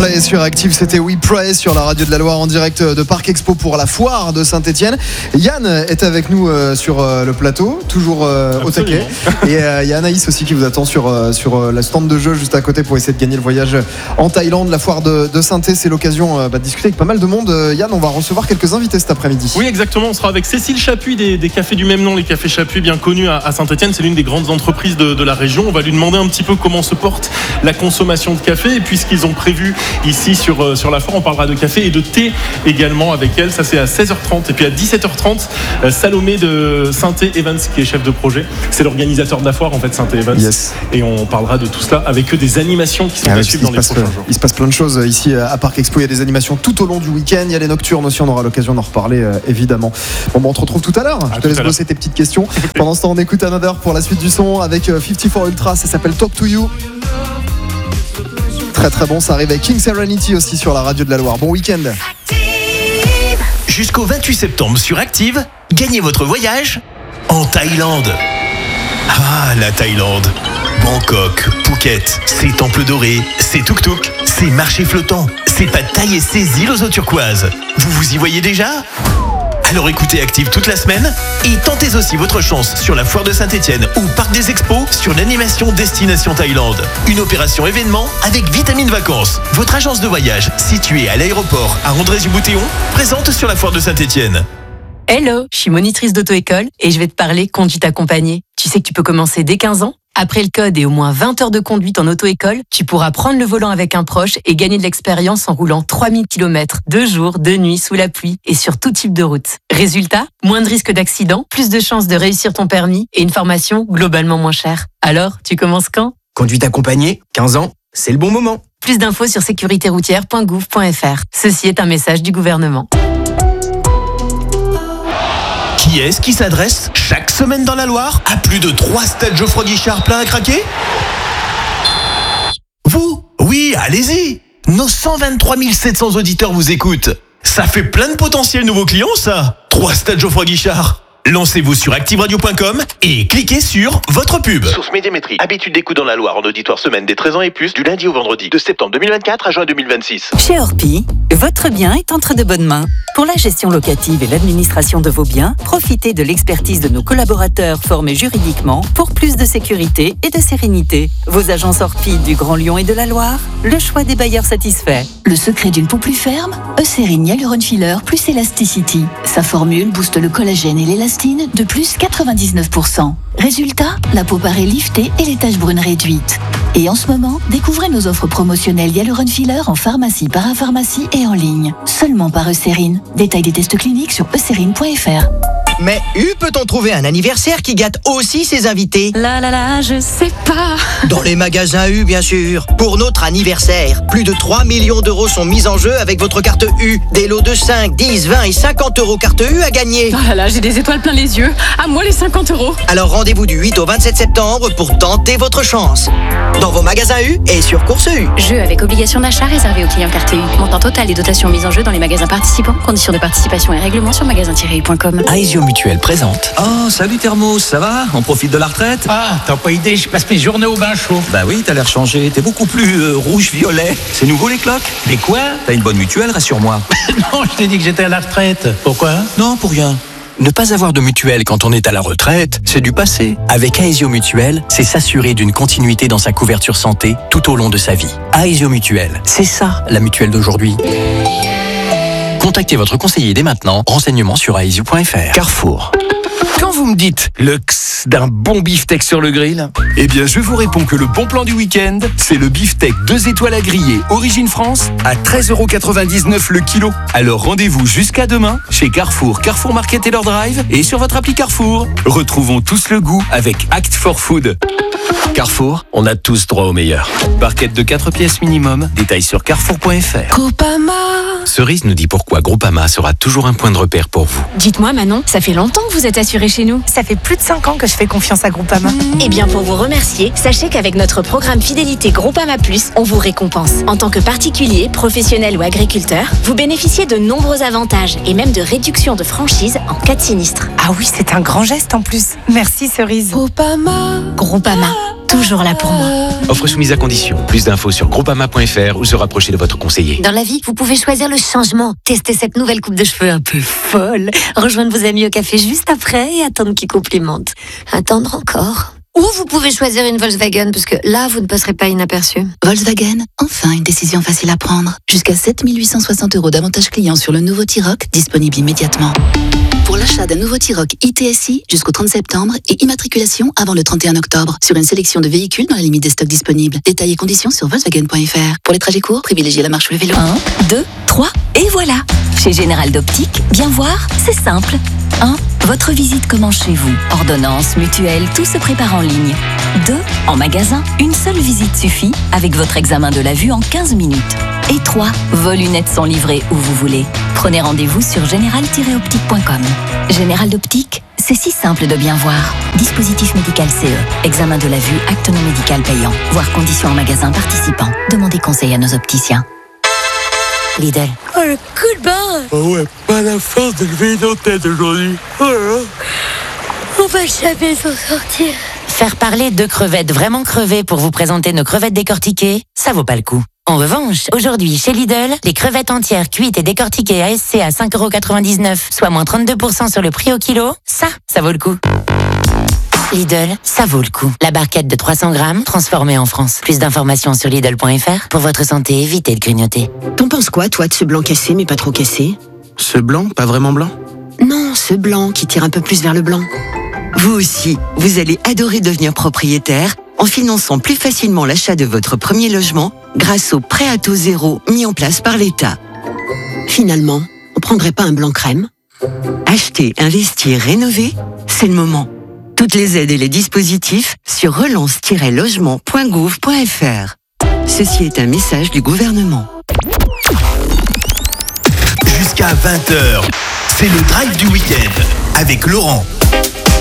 Coldplay sur Active, c'était We Pray sur la radio de la Loire en direct de Parc Expo pour la foire de Saint-Etienne. Yann est avec nous sur le plateau, toujours au taquet. Et il y a Anaïs aussi qui vous attend sur la stand de jeu juste à côté pour essayer de gagner le voyage en Thaïlande. La foire de Saint-Etienne, c'est l'occasion de discuter avec pas mal de monde. Yann, on va recevoir quelques invités cet après-midi. Oui, exactement. On sera avec Cécile Chapuis des cafés du même nom, les cafés Chapuis, bien connus à Saint-Etienne. C'est l'une des grandes entreprises de la région. On va lui demander un petit peu comment se porte la consommation de café et puis ce qu'ils ont prévu ici sur la foire. On parlera de café et de thé également avec elle. Ça, c'est à 16h30. Et puis à 17h30, Salomé de Saint-Evans qui est chef de projet. C'est l'organisateur de la foire, en fait, Saint-Evans. Yes. Et on parlera de tout cela avec eux, des animations qui sont à suivre dans les prochains jours. Il se passe plein de choses ici à Parc Expo. Il y a des animations tout au long du week-end. Il y a les nocturnes aussi. On aura l'occasion d'en reparler évidemment. Bon, on te retrouve tout à l'heure. Je te laisse bosser tes petites questions. Pendant ce temps, on écoute Another pour la suite du son avec 54 Ultra. Ça s'appelle Talk to You. Très très bon. Ça arrive avec King Serenity aussi sur la radio de la Loire. Bon week-end. Jusqu'au 28 septembre sur Active, gagnez votre voyage en Thaïlande. Ah, la Thaïlande. Bangkok, Phuket, ses temples dorés, ses tuk-tuk, ses marchés flottants, ses pad thaï et ses îles aux eaux turquoises. Vous vous y voyez déjà ? Alors écoutez Active toute la semaine et tentez aussi votre chance sur la foire de Saint-Etienne ou Parc des Expos sur l'animation Destination Thaïlande. Une opération événement avec Vitamine Vacances, votre agence de voyage située à l'aéroport à André-du-Boutéon, présente sur la foire de Saint-Etienne. Hello, je suis monitrice d'auto-école et je vais te parler conduite accompagnée. Tu sais que tu peux commencer dès 15 ans ? Après le code et au moins 20 heures de conduite en auto-école, tu pourras prendre le volant avec un proche et gagner de l'expérience en roulant 3000 km, 2 jours, 2 nuits, sous la pluie et sur tout type de route. Résultat, moins de risques d'accident, plus de chances de réussir ton permis et une formation globalement moins chère. Alors, tu commences quand ? Conduite accompagnée, 15 ans, c'est le bon moment. Plus d'infos sur sécuritéroutière.gouv.fr. Ceci est un message du gouvernement. Qui est-ce qui s'adresse chaque semaine dans la Loire à plus de 3 stades Geoffroy Guichard pleins à craquer ? Vous ? Oui, allez-y. Nos 123 700 auditeurs vous écoutent. Ça fait plein de potentiels nouveaux clients, ça. 3 stades Geoffroy Guichard. Lancez-vous sur activeradio.com et cliquez sur votre pub. Source Médiamétrie. Habitude d'écoute dans la Loire en auditoire semaine des 13 ans et plus, du lundi au vendredi, de septembre 2024 à juin 2026. Chez Orpi, votre bien est entre de bonnes mains. Pour la gestion locative et l'administration de vos biens, profitez de l'expertise de nos collaborateurs formés juridiquement pour plus de sécurité et de sérénité. Vos agences Orpi du Grand Lyon et de la Loire, le choix des bailleurs satisfaits. Le secret d'une peau plus ferme, Eucérine Hyaluron Filler plus Elasticity. Sa formule booste le collagène et l'élastine de plus 99%. Résultat, la peau paraît liftée et les taches brunes réduites. Et en ce moment, découvrez nos offres promotionnelles Hyaluron Filler en pharmacie, parapharmacie et en ligne. Seulement par Eucérine. Détail des tests cliniques sur eucérine.fr. Mais peut-on trouver un anniversaire qui gâte aussi ses invités ? Je sais pas. Dans les magasins U, bien sûr. Pour notre anniversaire, plus de 3 millions d'euros sont mis en jeu avec votre carte U. Des lots de 5, 10, 20 et 50 euros carte U à gagner. J'ai des étoiles plein les yeux. À moi les 50 euros. Alors rendez-vous du 8 au 27 septembre pour tenter votre chance. Dans vos magasins U et sur Course U. Jeu avec obligation d'achat réservé aux clients carte U. Montant total et dotation mise en jeu dans les magasins participants. Conditions de participation et règlements sur magasin-u.com. Aesio Mutuelle présente. Oh, salut Thermos, ça va ? On profite de la retraite ? Ah, t'as pas idée, je passe mes journées au bain chaud. Bah oui, t'as l'air changé, t'es beaucoup plus rouge-violet. C'est nouveau les cloques ? Mais quoi ? T'as une bonne mutuelle, rassure-moi. Non, je t'ai dit que j'étais à la retraite. Pourquoi ? Non, pour rien. Ne pas avoir de mutuelle quand on est à la retraite, c'est du passé. Avec Aesio Mutuelle, c'est s'assurer d'une continuité dans sa couverture santé tout au long de sa vie. Aesio Mutuelle, c'est ça la mutuelle d'aujourd'hui. Contactez votre conseiller dès maintenant. Renseignements sur aesio.fr. Carrefour. Quand vous me dites le x d'un bon beefsteak sur le grill, eh bien je vous réponds que le bon plan du week-end, c'est le beefsteak 2 étoiles à griller Origine France à 13,99€ le kilo. Alors rendez-vous jusqu'à demain chez Carrefour, Carrefour Market Taylor Drive et sur votre appli Carrefour. Retrouvons tous le goût avec Act for Food. Carrefour, on a tous droit au meilleur. Barquette de 4 pièces minimum, détails sur carrefour.fr. Groupama. Cerise nous dit pourquoi Groupama sera toujours un point de repère pour vous. Dites-moi Manon, ça fait longtemps que vous êtes assurée chez nous. Ça fait plus de 5 ans que je fais confiance à Groupama. Eh bien pour vous remercier, sachez qu'avec notre programme fidélité Groupama Plus, on vous récompense. En tant que particulier, professionnel ou agriculteur, vous bénéficiez de nombreux avantages et même de réductions de franchise en cas de sinistre. Ah oui, c'est un grand geste en plus. Merci Cerise. Groupama. Groupama. toujours là pour moi. Offre soumise à condition. Plus d'infos sur groupama.fr ou se rapprocher de votre conseiller. Dans la vie, vous pouvez choisir le changement. Tester cette nouvelle coupe de cheveux un peu folle. Rejoindre vos amis au café juste après et attendre qu'ils complimentent. Attendre encore. Ou vous pouvez choisir une Volkswagen, parce que là, vous ne passerez pas inaperçu. Volkswagen, enfin une décision facile à prendre. Jusqu'à 7 860 € d'avantages clients sur le nouveau T-Roc, disponible immédiatement. Pour l'achat d'un nouveau T-Roc ITSI jusqu'au 30 septembre et immatriculation avant le 31 octobre sur une sélection de véhicules dans la limite des stocks disponibles. Détails et conditions sur Volkswagen.fr. Pour les trajets courts, privilégiez la marche ou le vélo. 1, 2, 3, et voilà. Chez Général d'Optique, bien voir, c'est simple. 1. Votre visite commence chez vous. Ordonnance, mutuelle, tout se prépare en ligne. 2. En magasin, une seule visite suffit avec votre examen de la vue en 15 minutes. Et 3. Vos lunettes sont livrées où vous voulez. Prenez rendez-vous sur général-optique.com. Général d'Optique, c'est si simple de bien voir. Dispositif médical CE. Examen de la vue, acte non médical payant. Voir conditions en magasin participant. Demandez conseil à nos opticiens. Lidl. Oh, le coup de barre! Oh ouais, pas la force de lever nos têtes aujourd'hui. Oh là là. On va jamais s'en sortir. Faire parler deux crevettes vraiment crevées pour vous présenter nos crevettes décortiquées, ça vaut pas le coup. En revanche, aujourd'hui, chez Lidl, les crevettes entières cuites et décortiquées ASC à 5,99 €, soit moins 32% sur le prix au kilo, ça vaut le coup. Lidl, ça vaut le coup. La barquette de 300 grammes, transformée en France. Plus d'informations sur Lidl.fr. Pour votre santé, évitez de grignoter. T'en penses quoi, toi, de ce blanc cassé, mais pas trop cassé? Ce blanc, pas vraiment blanc? Non, ce blanc qui tire un peu plus vers le blanc. Vous aussi, vous allez adorer devenir propriétaire en finançant plus facilement l'achat de votre premier logement grâce au prêt à taux zéro mis en place par l'État. Finalement, on prendrait pas un blanc crème? Acheter, investir, rénover, c'est le moment. Toutes les aides et les dispositifs sur relance-logement.gouv.fr. Ceci est un message du gouvernement. Jusqu'à 20h, c'est le drive du week-end avec Laurent.